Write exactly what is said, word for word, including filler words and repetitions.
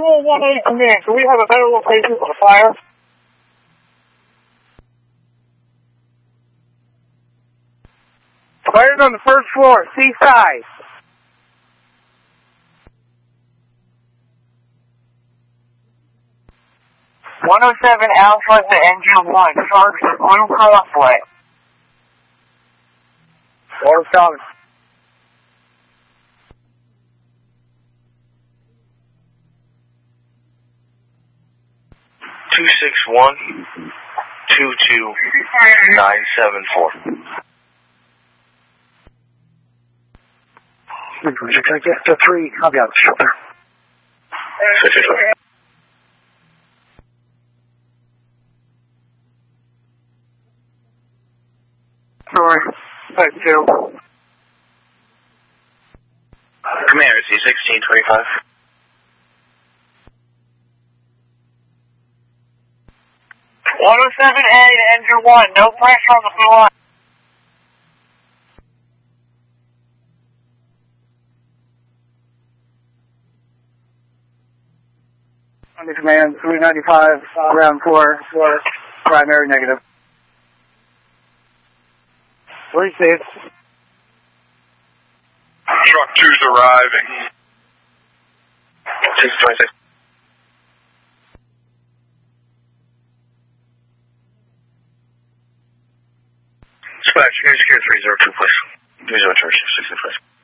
Visual one eight command, do we have a better location for the fire? Fire's on the first floor, C side. one oh seven Alpha to engine one, charge the Blue Crossway. Or coming. two six one, two two nine seven four. The three, I'll be out of shelter. Sorry, five two. Commander, C sixteen twenty-five. one oh seven A to engine one, no pressure on the blue line. On the command, three ninety-five, ground four, four, primary negative. Received. Truck two's arriving. six twenty-six. Dispatch, here's secure three zero two, please. three zero two, sixty, please.